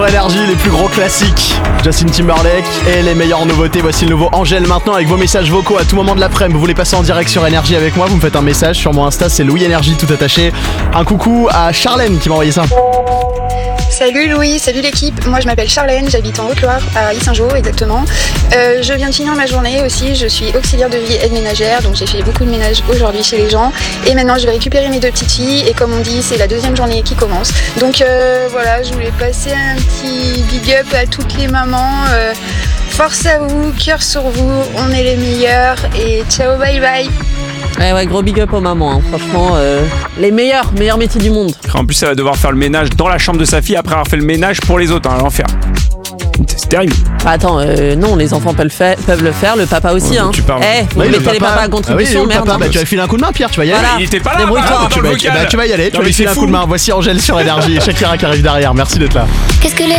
Énergie, les plus gros classiques, Justin Timberlake et les meilleures nouveautés. Voici le nouveau Angèle maintenant avec vos messages vocaux à tout moment de l'après-midi. Vous voulez passer en direct sur Énergie avec moi, vous me faites un message sur mon Insta, c'est Louis Énergie tout attaché. Un coucou à Charlène qui m'a envoyé ça. Salut Louis, salut l'équipe, moi je m'appelle Charlène, j'habite en Haute-Loire, à Issingeau exactement. Je viens de finir ma journée aussi, je suis auxiliaire de vie aide ménagère, donc j'ai fait beaucoup de ménage aujourd'hui chez les gens. Et maintenant je vais récupérer mes 2 petites filles et comme on dit c'est la 2e journée qui commence. Donc voilà, je voulais passer un petit big up à toutes les mamans. Force à vous, cœur sur vous, on est les meilleurs et ciao bye bye. Ouais, gros big up aux mamans, hein. Franchement, les meilleurs métiers du monde. En plus, elle va devoir faire le ménage dans la chambre de sa fille après avoir fait le ménage pour les autres, hein, l'enfer. C'est terrible. Attends, non, les enfants peuvent le faire, le papa aussi, hein. Vous mettez les papas à contribution, merde. Papa, tu vas filer un coup de main, Pierre, tu vas y aller. Voilà. Il était pas là, Débrouille-toi. Tu vas y aller, tu vas lui filer un coup de main. Voici Angèle sur Énergie et Shakira qui arrive derrière. Merci d'être là. Qu'est-ce que les